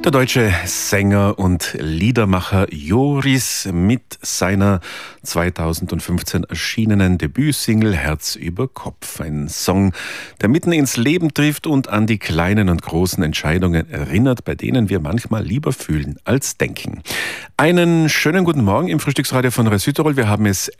Der deutsche Sänger und Liedermacher Joris mit seiner 2015 erschienenen Debütsingle Herz über Kopf. Ein Song, der mitten ins Leben trifft und an die kleinen und großen Entscheidungen erinnert, bei denen wir manchmal lieber fühlen als denken. Einen schönen guten Morgen im Frühstücksradio von Südtirol. Wir haben es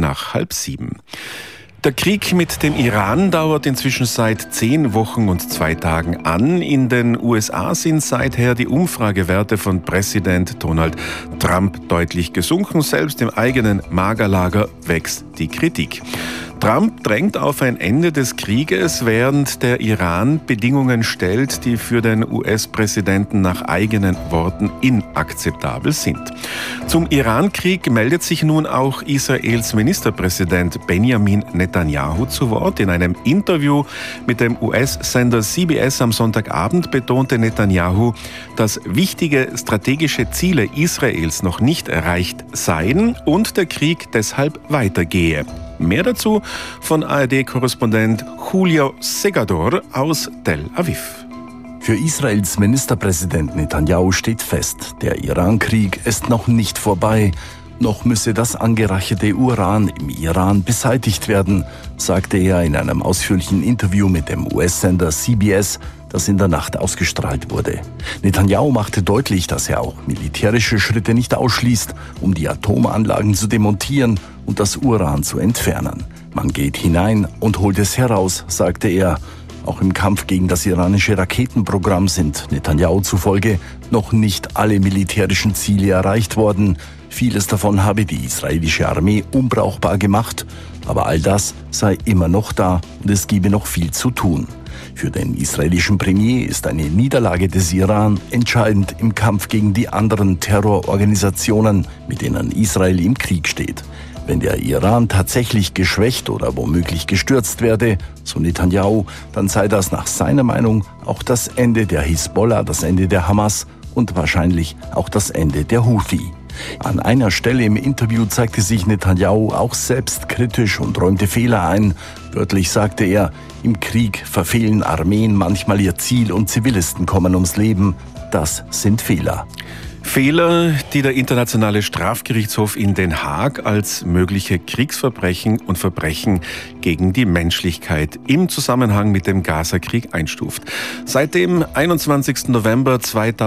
6:11. Der Krieg mit dem Iran dauert inzwischen seit 10 Wochen und 2 Tagen an. In den USA sind seither die Umfragewerte von Präsident Donald Trump deutlich gesunken. Selbst im eigenen Magerlager wächst die Kritik. Trump drängt auf ein Ende des Krieges, während der Iran Bedingungen stellt, die für den US-Präsidenten nach eigenen Worten inakzeptabel sind. Zum Iran-Krieg meldet sich nun auch Israels Ministerpräsident Benjamin Netanyahu zu Wort. In einem Interview mit dem US-Sender CBS am Sonntagabend betonte Netanyahu, dass wichtige strategische Ziele Israels noch nicht erreicht seien und der Krieg deshalb weitergehe. Mehr dazu von ARD-Korrespondent Julio Segador aus Tel Aviv. Für Israels Ministerpräsident Netanyahu steht fest, der Iran-Krieg ist noch nicht vorbei. Noch müsse das angereicherte Uran im Iran beseitigt werden, sagte er in einem ausführlichen Interview mit dem US-Sender CBS, das in der Nacht ausgestrahlt wurde. Netanyahu machte deutlich, dass er auch militärische Schritte nicht ausschließt, um die Atomanlagen zu demontieren und das Uran zu entfernen. Man geht hinein und holt es heraus, sagte er. Auch im Kampf gegen das iranische Raketenprogramm sind Netanyahu zufolge noch nicht alle militärischen Ziele erreicht worden. Vieles davon habe die israelische Armee unbrauchbar gemacht, aber all das sei immer noch da und es gebe noch viel zu tun. Für den israelischen Premier ist eine Niederlage des Iran entscheidend im Kampf gegen die anderen Terrororganisationen, mit denen Israel im Krieg steht. Wenn der Iran tatsächlich geschwächt oder womöglich gestürzt werde, so Netanyahu, dann sei das nach seiner Meinung auch das Ende der Hisbollah, das Ende der Hamas und wahrscheinlich auch das Ende der Houthi. An einer Stelle im Interview zeigte sich Netanyahu auch selbstkritisch und räumte Fehler ein. Wörtlich sagte er, im Krieg verfehlen Armeen manchmal ihr Ziel und Zivilisten kommen ums Leben. Das sind Fehler. Fehler, die der Internationale Strafgerichtshof in Den Haag als mögliche Kriegsverbrechen und Verbrechen gegen die Menschlichkeit im Zusammenhang mit dem Gaza-Krieg einstuft. Seit dem 21. November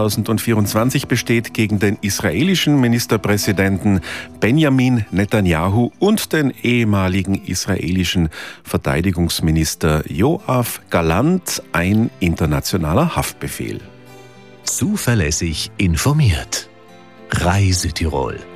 2024 besteht gegen den israelischen Ministerpräsidenten Benjamin Netanyahu und den ehemaligen israelischen Verteidigungsminister Yoav Gallant ein internationaler Haftbefehl. Zuverlässig informiert. Südtirol.